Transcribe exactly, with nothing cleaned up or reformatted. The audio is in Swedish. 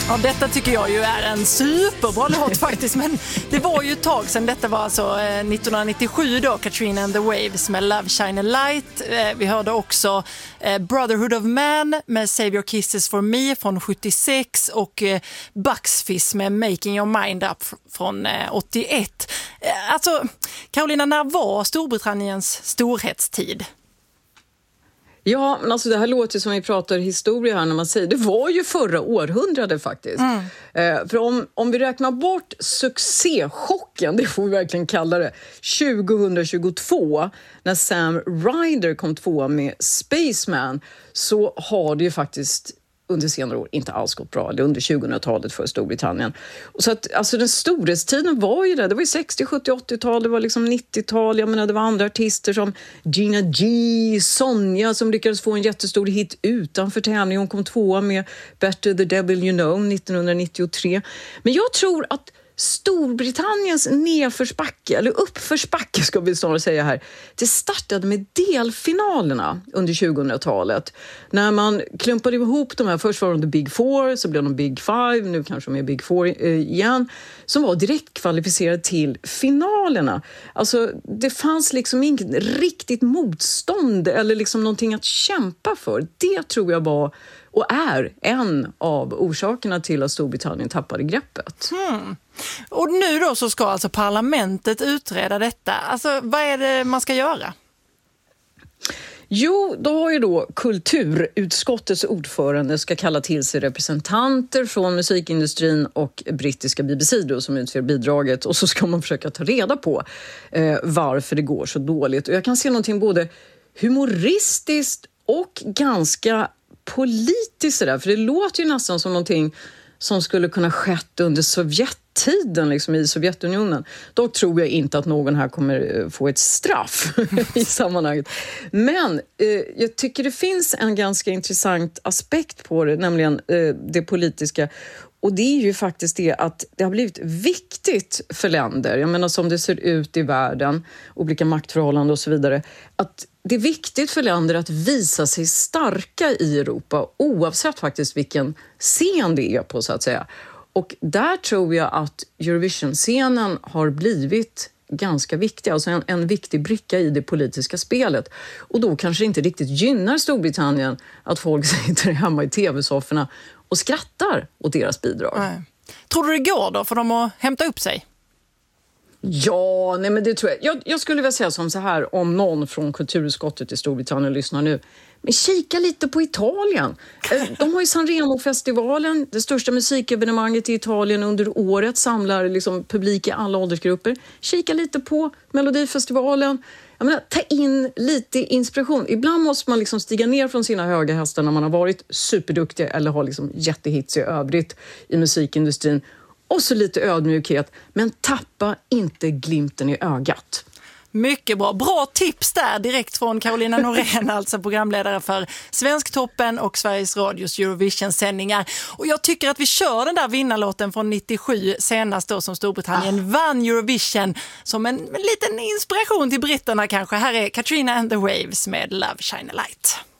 Ja, detta tycker jag ju är en superbra låt faktiskt, men det var ju ett tag sedan. Detta var alltså eh, nittonhundranittiosju då, Katrina and the Waves med Love Shine a Light. Eh, vi hörde också eh, Brotherhood of Man med Save Your Kisses for Me från sjuttiosex och eh, Bucks Fizz med Making Your Mind Up från eh, åttioett. Eh, alltså, Carolina, när var Storbritanniens storhetstid? Ja, men alltså det här låter som vi pratar historia här när man säger, det var ju förra århundradet faktiskt. Mm. Eh, för om, om vi räknar bort succéchocken, det får vi verkligen kalla det, tjugohundratjugotvå när Sam Ryder kom tvåa med Spaceman, så har det ju faktiskt under senare år inte alls gått bra. Det under tjugohundratalet för Storbritannien. Och så att, alltså den storhetstiden var ju det. Det var ju sextio, sjuttio, åttiotal, det var liksom nittiotal. Jag menar, det var andra artister som Gina G, Sonja som lyckades få en jättestor hit utanför tävling. Hon kom tvåa med Better the Devil You Know nittonhundranittiotre. Men jag tror att Storbritanniens nedförsbacke, eller uppförsbacke ska vi snarare säga här, det startade med delfinalerna under tjugohundratalet. När man klumpade ihop de här, först var de The Big Four, så blev de Big Five, nu kanske de är Big Four igen, som var direkt kvalificerade till finalerna. Alltså det fanns liksom inget riktigt motstånd eller liksom någonting att kämpa för. Det tror jag var och är en av orsakerna till att Storbritannien tappade greppet. Hmm. Och nu då så ska alltså parlamentet utreda detta. Alltså vad är det man ska göra? Jo, då har ju då kulturutskottets ordförande ska kalla till sig representanter från musikindustrin och brittiska B B C då, som utför bidraget, och så ska man försöka ta reda på eh, varför det går så dåligt. Och jag kan se någonting både humoristiskt och ganska politiskt där, för det låter ju nästan som någonting som skulle kunna skett under Sovjettiden, liksom i Sovjetunionen. Dock tror jag inte att någon här kommer få ett straff i sammanhanget. Men eh, jag tycker det finns en ganska intressant aspekt på det, nämligen eh, det politiska. Och det är ju faktiskt det att det har blivit viktigt för länder, jag menar som det ser ut i världen, olika maktförhållanden och så vidare, att det är viktigt för länder att visa sig starka i Europa oavsett faktiskt vilken scen det är på, så att säga. Och där tror jag att Eurovision-scenen har blivit ganska viktig, alltså en, en viktig bricka i det politiska spelet. Och då kanske inte riktigt gynnar Storbritannien att folk sitter hemma i tv-sofforna och skrattar åt deras bidrag. Nej. Tror du det går då för dem att hämta upp sig? Ja, nej men det tror jag. jag. Jag skulle vilja säga som så här, om någon från kulturutskottet i Storbritannien lyssnar nu. Men kika lite på Italien. De har ju Sanremo-festivalen, det största musikevenemanget i Italien under året, samlar liksom publik i alla åldersgrupper. Kika lite på Melodifestivalen. Jag menar, ta in lite inspiration. Ibland måste man liksom stiga ner från sina höga hästar när man har varit superduktig eller har liksom jättehits i övrigt i musikindustrin. Och så lite ödmjukhet, men tappa inte glimten i ögat. Mycket bra. Bra tips där direkt från Carolina Norén, alltså programledare för Svensktoppen och Sveriges Radios Eurovision-sändningar. Och jag tycker att vi kör den där vinnarlåten från nittiosju senast då som Storbritannien ah. vann Eurovision som en, en liten inspiration till britterna kanske. Här är Katrina and the Waves med Love Shine a Light.